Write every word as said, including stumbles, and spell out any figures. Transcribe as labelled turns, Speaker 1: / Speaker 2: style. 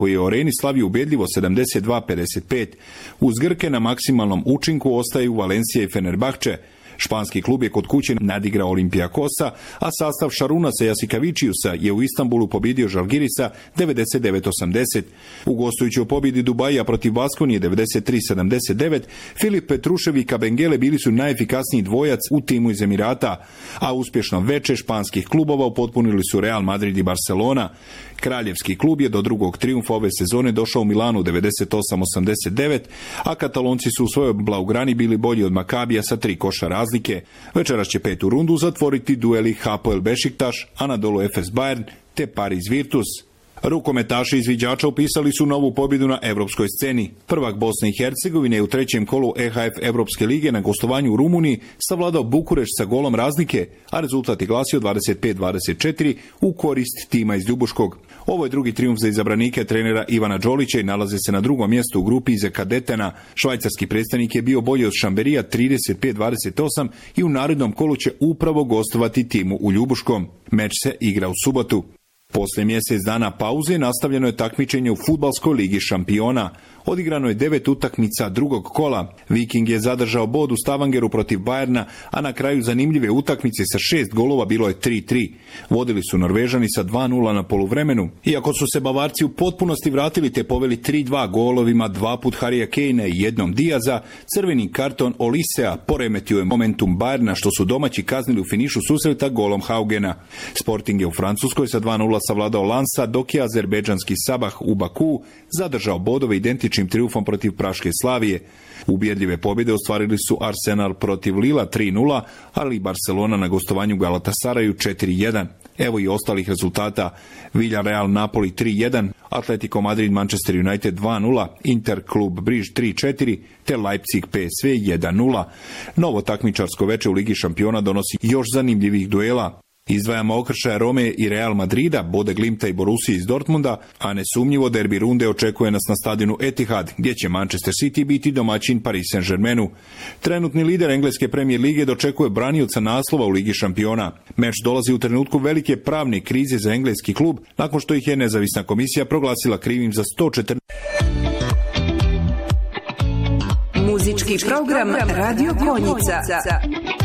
Speaker 1: koji je u Areni slavio ubedljivo sedamdeset dva pedeset pet. Uz Grke na maksimalnom učinku ostaju Valencia i Fenerbahče. Španski klub je kod kuće nadigrao Olimpijakosa, a sastav Šarunasa Jasikavičiusa je u Istanbulu pobjedio Žalgirisa devedeset devet osamdeset. U gostujućoj pobjedi Dubaija protiv Baskonije devedeset tri sedamdeset devet, Filip Petrušev i Kabengele bili su najefikasniji dvojac u timu iz Emirata, a uspješno veče španskih klubova upotpunili su Real Madrid i Barcelona. Kraljevski klub je do drugog trijumfa ove sezone došao u Milanu devedeset osam osamdeset devet, a Katalonci su u svojoj blaugrani bili bolji od Makabija sa tri koša razlike. Večeras će petu rundu zatvoriti dueli Hapoel Bešiktaš, Anadolu Efes Bayern te Paris Virtus. Rukometaši izviđača upisali su novu pobjedu na evropskoj sceni. Prvak Bosne i Hercegovine je u trećem kolu E H F Evropske lige na gostovanju u Rumuniji savladao Bukurešt sa golom razlike, a rezultat je glasio dvadeset pet dvadeset četiri u korist tima iz Ljubuškog. Ovo je drugi trijumf za izabranike trenera Ivana Đolića i nalaze se na drugom mjestu u grupi iza Kadetena. Švajcarski predstavnik je bio bolji od Šamberija trideset pet dvadeset osam i u narednom kolu će upravo gostovati timu u Ljubuškom. Meč se igra u subotu. Poslije mjesec dana pauze nastavljeno je takmičenje u Fudbalskoj ligi šampiona. Odigrano je devet utakmica drugog kola. Viking je zadržao bod u Stavangeru protiv Bajerna, a na kraju zanimljive utakmice sa šest golova bilo je tri tri. Vodili su Norvežani sa dva nula na poluvremenu. Iako su se Bavarci u potpunosti vratili te poveli tri dva golovima, dva put Harija Kejna i jednom Diaza, crveni karton Olisea poremetio je momentum Bajerna, što su domaći kaznili u finišu susreta golom Haugena. Sporting je u Francuskoj sa dva nula savladao Lansa, dok je azerbejdžanski Sabah u Baku zadržao bodove identičnim trijumfom protiv Praške Slavije. Ubjedljive pobjede ostvarili su Arsenal protiv Lila tri nula, ali i Barcelona na gostovanju Galatasaraju četiri jedan. Evo i ostalih rezultata: Villarreal Napoli tri jedan, Atletico Madrid Manchester United dva nula, Inter Klub Briž tri četiri, te Leipzig P S V jedan nula. Novo takmičarsko veče u Ligi šampiona donosi još zanimljivih duela. Izdvajamo okršaja Rome i Real Madrida, Bode Glimta i Borussia iz Dortmunda, a nesumnjivo derbi runde očekuje nas na stadionu Etihad, gdje će Manchester City biti domaćin Paris Saint-Germainu. Trenutni lider engleske premijer lige dočekuje branioca naslova u Ligi šampiona. Meč dolazi u trenutku velike pravne krize za engleski klub, nakon što ih je nezavisna komisija proglasila krivim za sto četrnaest.
Speaker 2: Muzički program Radio Konjica.